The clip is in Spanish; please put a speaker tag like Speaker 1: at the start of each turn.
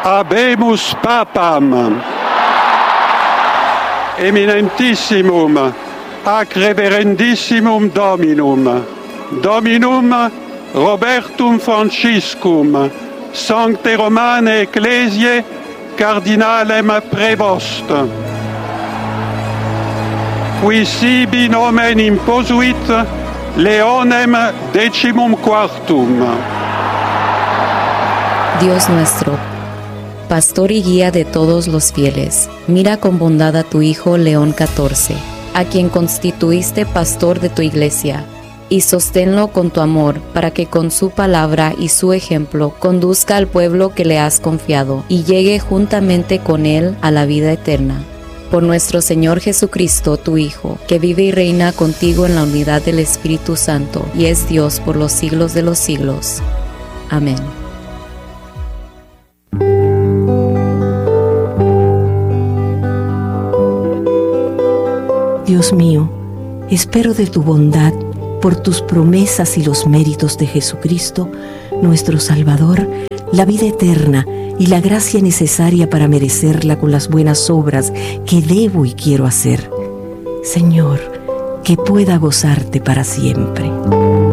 Speaker 1: Habemus Papam, Eminentissimum, ac Reverendissimum Dominum, Dominum Robertum Franciscum, Sancte Romane Ecclesiae, Cardinalem Prevost, qui sibi nomen imposuit Leonem XIV.
Speaker 2: Dios nuestro, pastor y guía de todos los fieles, mira con bondad a tu Hijo León XIV, a quien constituiste pastor de tu iglesia, y sosténlo con tu amor, para que con su palabra y su ejemplo conduzca al pueblo que le has confiado, y llegue juntamente con él a la vida eterna. Por nuestro Señor Jesucristo, tu Hijo, que vive y reina contigo en la unidad del Espíritu Santo, y es Dios por los siglos de los siglos. Amén.
Speaker 3: Dios mío, espero de tu bondad, por tus promesas y los méritos de Jesucristo, nuestro Salvador, la vida eterna y la gracia necesaria para merecerla con las buenas obras que debo y quiero hacer. Señor, que pueda gozarte para siempre.